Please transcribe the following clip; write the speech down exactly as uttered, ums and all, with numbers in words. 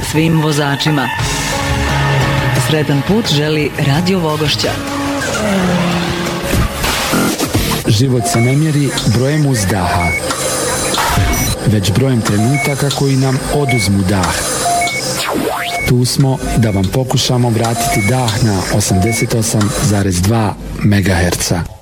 svim vozačima. Sretan put želi Radio Vogošća. Život se ne mjeri brojem uzdaha, već brojem trenutaka koji nam oduzmu dah. Tu smo da vam pokušamo vratiti dah na osamdeset osam zarez dva megaherca.